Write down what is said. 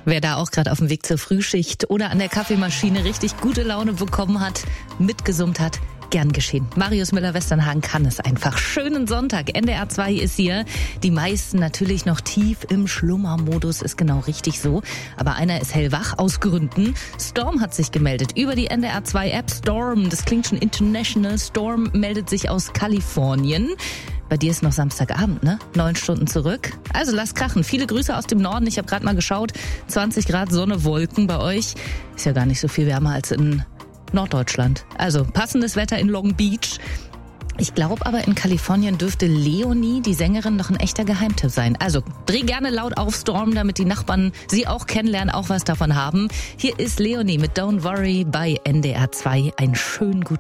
Wer da auch gerade auf dem Weg zur Frühschicht oder an der Kaffeemaschine richtig gute Laune bekommen hat, mitgesummt hat, gern geschehen. Marius Müller-Westernhagen kann es einfach. Schönen Sonntag. NDR 2 ist hier. Die meisten natürlich noch tief im Schlummermodus, ist genau richtig so. Aber einer ist hellwach aus Gründen. Storm hat sich gemeldet über die NDR 2 App. Storm, das klingt schon international. Storm meldet sich aus Kalifornien. Bei dir ist noch Samstagabend, ne? 9 Stunden zurück. Also lass krachen. Viele Grüße aus dem Norden. Ich habe gerade mal geschaut. 20 Grad Sonne, Wolken bei euch. Ist ja gar nicht so viel wärmer als in Norddeutschland. Also passendes Wetter in Long Beach. Ich glaube aber, in Kalifornien dürfte Leonie, die Sängerin, noch ein echter Geheimtipp sein. Also dreh gerne laut auf Storm, damit die Nachbarn sie auch kennenlernen, auch was davon haben. Hier ist Leonie mit Don't Worry bei NDR 2. Einen schönen guten